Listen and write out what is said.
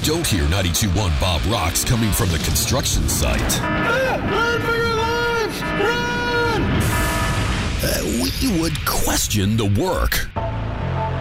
don't hear 92.1 Bob Rocks coming from the construction site. Run for your lives! Run! We would question the work.